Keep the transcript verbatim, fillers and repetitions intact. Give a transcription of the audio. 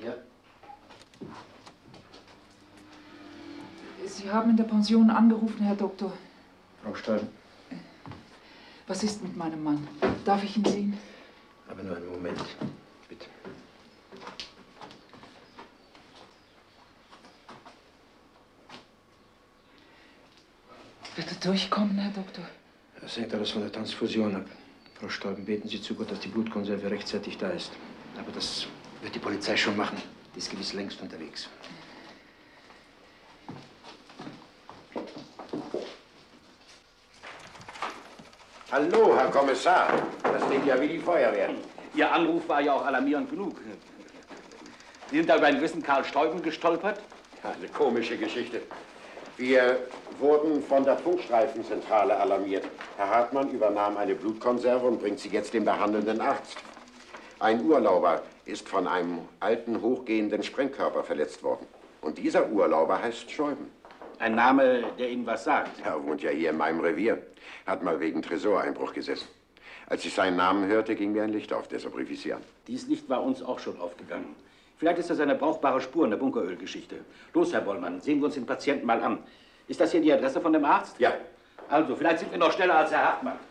Ja. Sie haben in der Pension angerufen, Herr Doktor. Frau Stolben. Was ist mit meinem Mann? Darf ich ihn sehen? Aber nur einen Moment, bitte. Bitte durchkommen, Herr Doktor. Das hängt alles von der Transfusion ab. Frau Stolben, beten Sie zu Gott, dass die Blutkonserve rechtzeitig da ist. Aber das wird die Polizei schon machen. Die ist gewiss längst unterwegs. Hallo, Herr Kommissar. Das klingt ja wie die Feuerwehr. Ihr Anruf war ja auch alarmierend genug. Sie sind da über einen gewissen Karl Stolben gestolpert? Ja, eine komische Geschichte. Wir wurden von der Funkstreifenzentrale alarmiert. Herr Hartmann übernahm eine Blutkonserve und bringt sie jetzt dem behandelnden Arzt. Ein Urlauber ist von einem alten, hochgehenden Sprengkörper verletzt worden. Und dieser Urlauber heißt Stolben. Ein Name, der Ihnen was sagt? Er wohnt ja hier in meinem Revier. Hat mal wegen Tresoreinbruch gesessen. Als ich seinen Namen hörte, ging mir ein Licht auf, deshalb rief ich Sie an. Dies Licht war uns auch schon aufgegangen. Vielleicht ist das eine brauchbare Spur in der Bunkerölgeschichte. Los, Herr Bollmann, sehen wir uns den Patienten mal an. Ist das hier die Adresse von dem Arzt? Ja. Also, vielleicht sind wir noch schneller als Herr Hartmann.